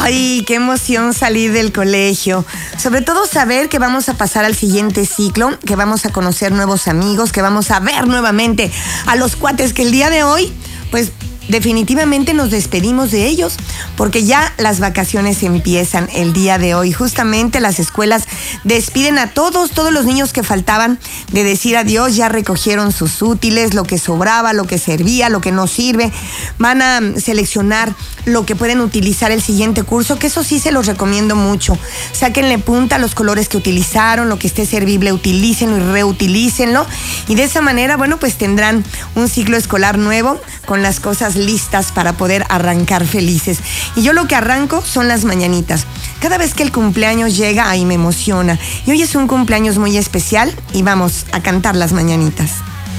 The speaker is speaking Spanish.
Ay, qué emoción salir del colegio. Sobre todo saber que vamos a pasar al siguiente ciclo, que vamos a conocer nuevos amigos, que vamos a ver nuevamente a los cuates que el día de hoy, pues definitivamente nos despedimos de ellos, porque ya las vacaciones empiezan el día de hoy. Justamente las escuelas despiden a todos los niños que faltaban de decir adiós. Ya recogieron sus útiles, lo que sobraba, lo que servía, lo que no sirve. Van a seleccionar lo que pueden utilizar el siguiente curso, que eso sí se los recomiendo mucho. Sáquenle punta a los colores que utilizaron, lo que esté servible, utilícenlo y reutilícenlo. Y de esa manera, bueno, pues tendrán un ciclo escolar nuevo con las cosas listas para poder arrancar felices. Y yo lo que arranco son las mañanitas. Cada vez que el cumpleaños llega, ahí me emociona. Y hoy es un cumpleaños muy especial y vamos a cantar las mañanitas.